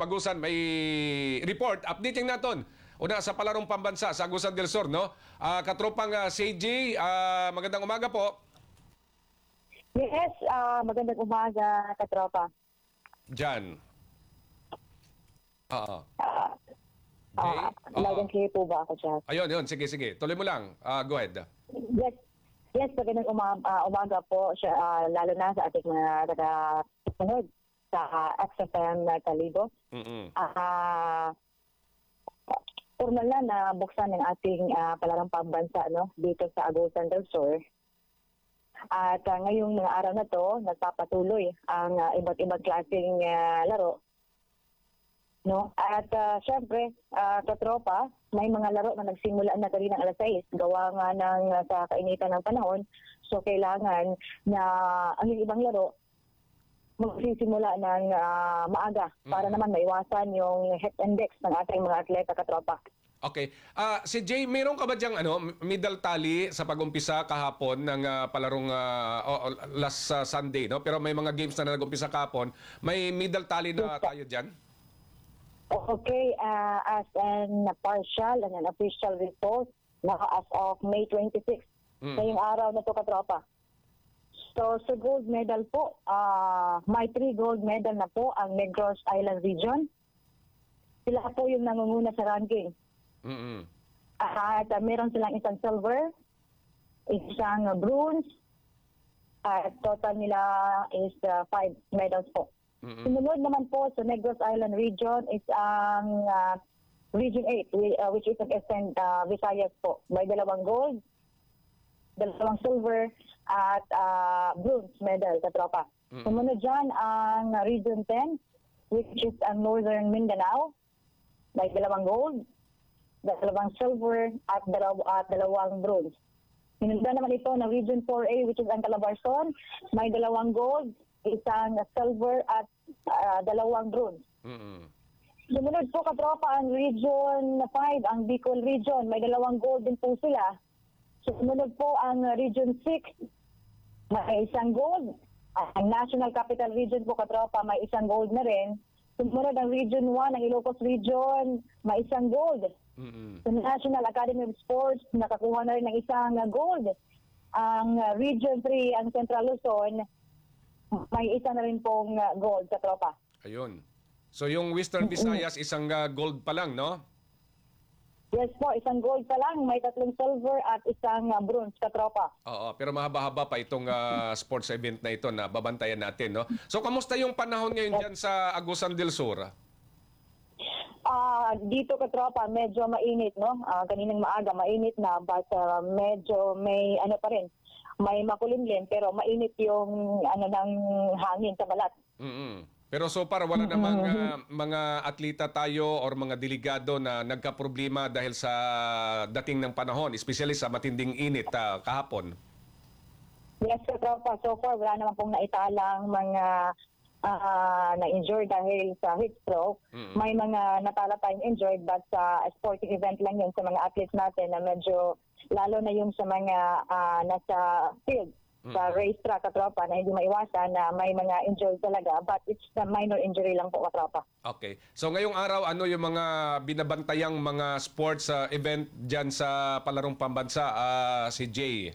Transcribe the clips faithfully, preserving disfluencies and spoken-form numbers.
Agusan may report. Updating natin. Una sa palarong pambansa sa Agusan del Sur, no? Uh, katropang uh, C J, uh, magandang umaga po. Yes, uh, magandang umaga, katropa. Diyan. Oo. Uh, uh, loud and clear po ba ako dyan? Ayun, yun. Sige, sige. Tuloy mo lang. Uh, go ahead. Yes, yes magandang umaga, uh, umaga po, siya, uh, lalo na sa ating mga tagasunod sa uh, X F M na Kalibo. Mm-mm. Uh, formal na na buksan ng ating uh, palarang pambansa, no, dito sa Agusan del Sur. At uh, ngayong mga araw na to, nagpapatuloy ang uh, iba't ibang klaseng uh, laro. No? At uh, syempre, uh, katropa, may mga laro na nagsimula na kanina alas sais, gawa nga ng uh, sa kainitan ng panahon. So kailangan na ang ibang laro magsisimula ng uh, maaga para naman maiwasan yung head index ng ating mga atleta, katropa. Okay. Uh, si Jay, meron ka ba diyang ano, middle tally sa pag-umpisa kahapon ng uh, palarong uh, oh, last uh, Sunday, no? Pero may mga games na nag-umpisa kahapon. May middle tally na tayo dyan? Okay. Uh, as an partial and an official report, na as of May twenty-sixth, mm. ngayong araw na to, katropa. So, sa gold medal po, uh, may three gold medal na po ang Negros Island Region. Sila po yung nangunguna sa ranking. Mm-hmm. At uh, meron silang isang silver, isang uh, bronze, at total nila is uh, five medals po. Mm-hmm. Sunod naman po sa Negros Island Region is ang uh, Region eight, uh, which is ang Eastern uh, Visayas po. May dalawang gold, dalawang silver, at uh, bronze medal, katropa. Mm-hmm. Sumunod dyan ang Region ten, which is ang Northern Mindanao. May dalawang gold, dalawang silver, at, dalaw at dalawang bronze. Sinundan naman ito ng Region four A, which is ang Calabarzon. May dalawang gold, isang silver, at uh, dalawang bronze. Mm-hmm. Sumunod po, katropa, ang Region five, ang Bicol Region. May dalawang gold din po sila. Sumunod po ang Region six, may isang gold. Ang National Capital Region po, katropa, may isang gold na rin. Sumunod ang Region one, ang Ilocos Region, may isang gold. Mm-hmm. Sa National Academy of Sports, nakakuha na rin ng isang gold. Ang Region three, ang Central Luzon, may isa na rin pong gold, katropa. Ayun. So yung Western Visayas, isang uh, gold pa lang, no? Yes po, isang gold pa lang, may tatlong silver at isang uh, bronze, katropa. Oo, pero mahaba-haba pa itong uh, sports event na ito na babantayan natin, no? So, kamusta yung panahon ngayon dyan sa Agusan del Sur? Uh, dito, katropa, medyo mainit, no? Uh, kaninang maaga, mainit na, but uh, medyo may, ano pa rin, may makulimlim, pero mainit yung, ano, ng hangin sa balat. Mm-hmm. Pero so far, wala namang uh, mga atleta tayo or mga delegado na nagka-problema dahil sa dating ng panahon, especially sa matinding init uh, kahapon. Yes, katropa. So far, wala naman pong naitalang mga uh, na-injured dahil sa heat stroke. Mm-hmm. May mga natala tayong injured, but sa uh, sporting event lang yun sa mga athletes natin na medyo, lalo na yung sa mga uh, nasa field. Sa race track, katropa, na hindi maiwasan na may mga injury talaga, but it's a minor injury lang po, katropa. Okay. So ngayong araw, ano yung mga binabantayang mga sports uh, event dyan sa palarong pambansa, uh, si Jay?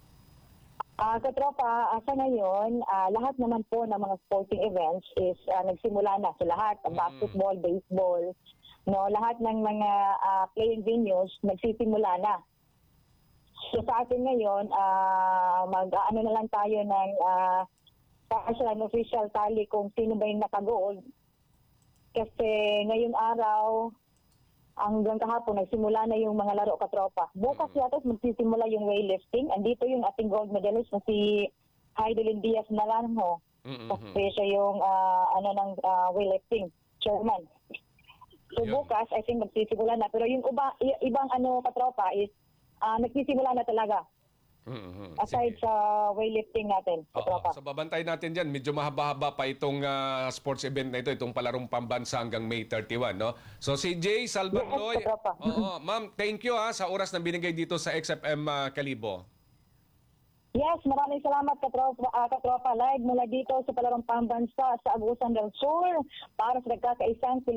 Uh, katropa, uh, sa ngayon, uh, lahat naman po ng mga sporting events is uh, nagsimula na. So lahat, mm. basketball, baseball, no, lahat ng mga uh, playing venues nagsisimula na. So sa atin ngayon, uh, mag-ano na lang tayo ng uh, partial and official tally kung sino ba yung naka-gold. Kasi ngayong araw, hanggang kahapon, nagsimula na yung mga laro, katropa. Bukas mm-hmm. yata magsisimula yung weightlifting. Andito yung ating gold medalist na si Heidelin Diaz Naranjo. Mm-hmm. Kasi siya yung uh, ano ng uh, weightlifting chairman. So yeah. Bukas, I think magsisimula na. Pero yung iba, ibang ano, katropa is Uh, nagsisimula na talaga. Mm-hmm. Aside Sige. sa weightlifting natin. Oo, so babantay natin dyan. Medyo mahaba-haba pa itong uh, sports event na ito, itong palarong pambansa hanggang May thirty-one. No? So si Jay Salvadloy, yes, oo, ma'am, thank you ha, sa oras na binigay dito sa X F M uh, Kalibo. Yes, maraming salamat, katropa, uh, katropa. Live mula dito sa palarong pambansa sa Agusan del Sur para sa nagkakaisang